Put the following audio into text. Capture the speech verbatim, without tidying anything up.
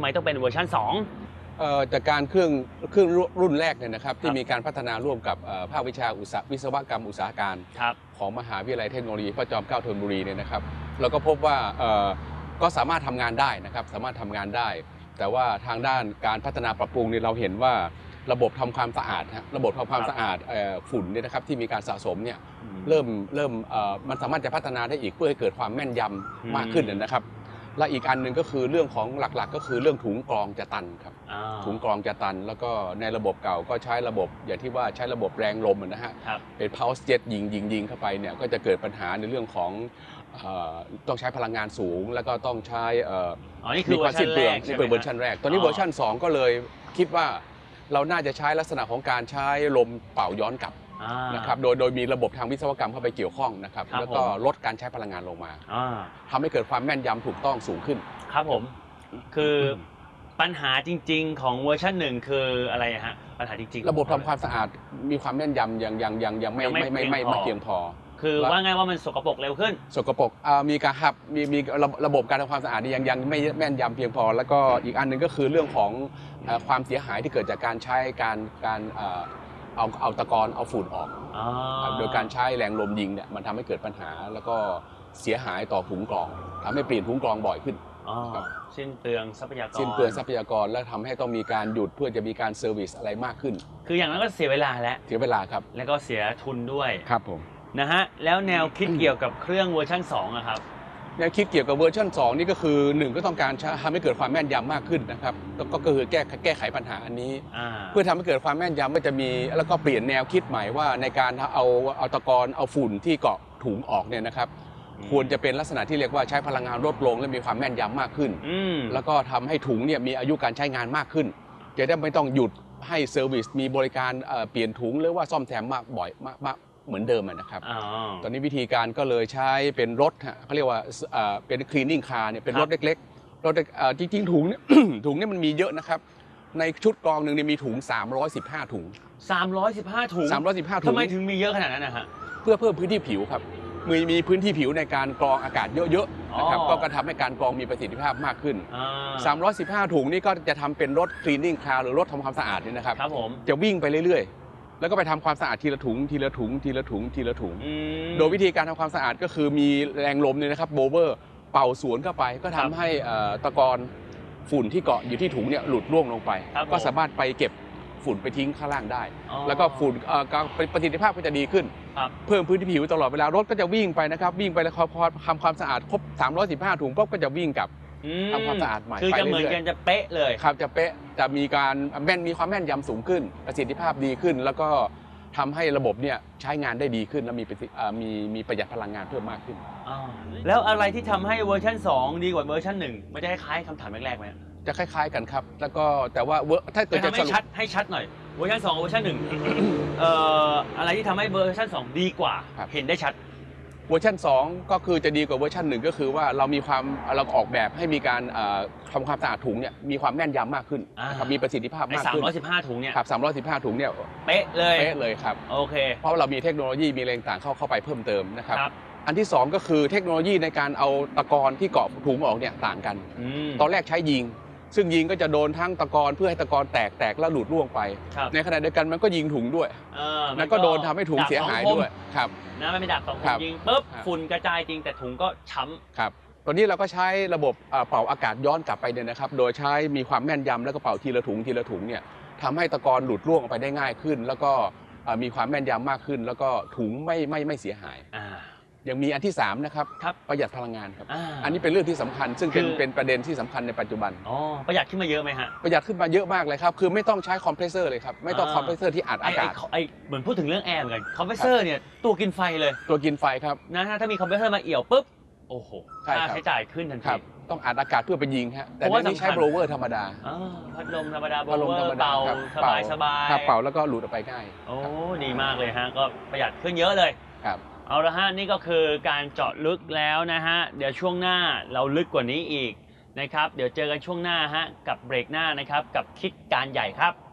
มต้องเป็นเวอร์ชันสองจากการเครื่องเครื่องรุ่นแรกเนี่ยนะครับที่มีการพัฒนาร่วมกับภาควิชาอุตสาหวิศวกรรมอุตสาหการของมหาวิทยาลัยเทคโนโลยีพระจอมเกล้าธนบุรีเนี่ยนะครับเราก็พบว่าก็สามารถทำงานได้นะครับสามารถทำงานได้แต่ว่าทางด้านการพัฒนาปรับปรุงเนี่ยเราเห็นว่าระบบทำความสะอาดระบบทำความสะอาดฝุ่นเนี่ยนะครับที่มีการสะสมเนี่ยเริ่มเริ่มมันสามารถจะพัฒนาได้อีกเพื่อให้เกิดความแม่นยำมากขึ้นนะครับและอีกอันหนึ่งก็คือเรื่องของหลักๆก็คือเรื่องถุงกรองจะตันครับถุงกรองจะตันแล้วก็ในระบบเก่าก็ใช้ระบบอย่างที่ว่าใช้ระบบแรงลมนะฮะเป็น pulse jet ยิงยิงยิงเข้าไปเนี่ยก็จะเกิดปัญหาในเรื่องของต้องใช้พลังงานสูงแล้วก็ต้องใช้มีความสิ้นเปลืองนี่เป็นเวอร์ชันแรกตอนนี้เวอร์ชันสองก็เลยคิดว่าเราน่าจะใช้ลักษณะของการใช้ลมเป่าย้อนกลับนะครับโดยโดยมีระบบทางวิศวกรรมเข้าไปเกี่ยวข้องนะครับแล้วก็ลดการใช้พลังงานลงมาทำให้เกิดความแม่นยำถูกต้องสูงขึ้นครับผมคือปัญหาจริงๆของเวอร์ชันหนึ่งคืออะไรฮะปัญหาจริงๆระบบทำความสะอาดมีความแม่นยำยังยังยังยังไม่ไม่ไม่ไม่ไม่เพียงพอคือว่าไงว่ามันสกปรกเร็วขึ้นสกปรกมีการหับมีมีระบบการทำความสะอาดยังยังไม่แม่นยำเพียงพอแล้วก็อีกอันหนึ่งก็คือเรื่องของความเสียหายที่เกิดจากการใช้การการเอาเอาตะกอนเอาฝุ่นออกโดยการใช้แรงลมยิงเนี่ยมันทำให้เกิดปัญหาแล้วก็เสียหายต่อถุงกรองทำให้เปลี่ยนถุงกรองบ่อยขึ้นสิ้นเปลืองทรัพยากรสิ้นเปลืองทรัพยากรและทำให้ต้องมีการหยุดเพื่อจะมีการเซอร์วิสอะไรมากขึ้นคืออย่างนั้นก็เสียเวลาแล้วเสียเวลาครับแล้วก็เสียทุนด้วยครับผมนะฮะแล้วแนวคิดเกี่ยวกับเครื่องเวอร์ชันสองอะครับแนวคิดเกี่ยวกับเวอร์ชันสองนี่ก็คือหนึ่งก็ต้องการทำให้เกิดความแม่นยำมากขึ้นนะครับก็คือแก้แก้ไขปัญหาอันนี้เพื่อทำให้เกิดความแม่นยำก็จะมีแล้วก็เปลี่ยนแนวคิดใหม่ว่าในการเอาเอาตะกอนเอาฝุ่นที่เกาะถุงออกเนี่ยนะครับควรจะเป็นลักษณะที่เรียกว่าใช้พลังงานลดลงและมีความแม่นยำมากขึ้นแล้วก็ทำให้ถุงเนี่ยมีอายุการใช้งานมากขึ้นจะได้ไม่ต้องหยุดให้เซอร์วิสมีบริการเปลี่ยนถุงหรือว่าซ่อมแซมมากบ่อยมากเหมือนเดิมนะครับตอนนี้วิธีการก็เลยใช้เป็นรถเขาเรียกว่าเป็นคลีนนิ่งคาร์เนี่ยเป็นรถเล็กๆรถจริงๆถุงเนี่ยถุงนี่มันมีเยอะนะครับในชุดกรองหนึ่งมีถุงสามร้อยสิบห้าถุงสามร้อยสิบห้าถุงสามร้อยสิบห้าถุงทำไมถึงมีเยอะขนาดนั้นนะฮะเพื่อเพิ่มพื้นที่ผิวครับมีมีพื้นที่ผิวในการกรองอากาศเยอะๆนะครับก็กระทำให้การกรองมีประสิทธิภาพมากขึ้นสามร้อยสิบห้าถุงนี่ก็จะทำเป็นรถคลีนนิ่งคาร์หรือรถทำความสะอาดนี่นะครับจะวิ่งไปเรื่อยๆแล้วก็ไปทำความสะอาดทีละถุงทีละถุงทีละถุงทีละถุงโดยวิธีการทำความสะอาดก็คือมีแรงลมเนี่ยนะครับโบเวอร์เป่าสวนเข้าไปก็ทำให้ตะกอนฝุ่นที่เกาะอยู่ที่ถุงเนี่ยหลุดร่วงลงไปก็สามารถไปเก็บฝุ่นไปทิ้งข้างล่างได้แล้วก็ฝุ่นประสิทธิภาพก็จะดีขึ้นเพิ่มพื้นที่ผิวตลอดเวลารถก็จะวิ่งไปนะครับวิ่งไปแล้วพอทำความสะอาดครบสามร้อยสิบห้าถุงปุ๊บก็จะวิ่งกลับทำความสะอาดใหม่คือจะเหมือนกันจะเป๊ะเลยครับจะเป๊ะจะมีการแม่นมีความแม่นยำสูงขึ้นประสิทธิภาพดีขึ้นแล้วก็ทำให้ระบบเนี่ยใช้งานได้ดีขึ้นและมีมีมีประหยัดพลังงานเพิ่มมากขึ้นแล้วอะไรที่ทำให้เวอร์ชันสองดีกว่าเวอร์ชันหนึ่งไม่ได้คล้ายคำถามแรกๆไหมจะคล้ายๆกันครับแล้วก็แต่ว่าถ้าเกิดจะให้ชัดให้ชัดหน่อยเวอร์ชันสองกับเวอร์ชันหนึ่งอะไรที่ทำให้เวอร์ชันสองดีกว่าเห็นได้ชัดเวอร์ชันสองก็คือจะดีกว่าเวอร์ชันหนึ่งก็คือว่าเรามีความเราออกแบบให้มีการทำความสะอาดถุงเนี่ยมีความแม่นยำมากขึ้นนะครับมีประสิทธิภาพมากขึ้นสามร้อยสิบห้าถุงเนี่ยครับสามร้อยสิบห้าถุงเนี่ยเป๊ะเลยเป๊ะเลยครับโอเคเพราะเรามีเทคโนโลยีมีแรงต่างเข้าเข้าไปเพิ่มเติมนะครับอันที่สองก็คือเทคโนโลยีในการเอาตะกอนที่เกาะถุงออกเนี่ยต่างกันตอนแรกใช้ยิงซึ่งยิงก็จะโดนทั้งตะกอนเพื่อให้ตะกอนแตกแตกแล้วหลุดร่วงไปในขณะเดียวกันมันก็ยิงถุงด้วยแล้วก็โดนทำให้ถุงเสียหายด้วยครับนะไม่ดับสองคนยิงปุ๊บฝุ่นกระจายจริงแต่ถุงก็ช้ำครับตอนนี้เราก็ใช้ระบบเป่าอากาศย้อนกลับไปเนี่ยนะครับโดยใช้มีความแม่นยำแล้วก็เป่าทีละถุงทีละถุงเนี่ยทำให้ตะกอนหลุดร่วงออกไปได้ง่ายขึ้นแล้วก็มีความแม่นยำมากขึ้นแล้วก็ถุงไม่ไม่ไม่เสียหายยังมีอันที่สามนะครับประหยัดพลังงานครับอันนี้เป็นเรื่องที่สำคัญซึ่งเป็นเป็นประเด็นที่สำคัญในปัจจุบันอ๋อประหยัดขึ้นมาเยอะไหมฮะประหยัดขึ้นมาเยอะมากเลยครับคือไม่ต้องใช้คอมเพรสเซอร์เลยครับไม่ต้องคอมเพรสเซอร์ที่อัดอากาศไอเหมือนพูดถึงเรื่องแอร์เหมือนกันคอมเพรสเซอร์เนี่ยตัวกินไฟเลยตัวกินไฟครับนะฮะถ้ามีคอมเพรสเซอร์มาเอี่ยวปุ๊บโอ้โหค่าใช้จ่ายขึ้นทันทีต้องอัดอากาศเพื่อไปยิงฮะแต่ไม่ใช้โบรเวอร์ธรรมดาพัดลมธรรมดาโบรเวอร์เป่าสบายสบายเป่าแล้วก็หลุดออกไปง่ายโอ้ดีมากเลยฮะก็ประหยัดขึ้นเยอะเลยครับเอาละฮะนี่ก็คือการเจาะลึกแล้วนะฮะเดี๋ยวช่วงหน้าเราลึกกว่านี้อีกนะครับเดี๋ยวเจอกันช่วงหน้าฮะกับเบรกหน้านะครับกับคิดการใหญ่ครับ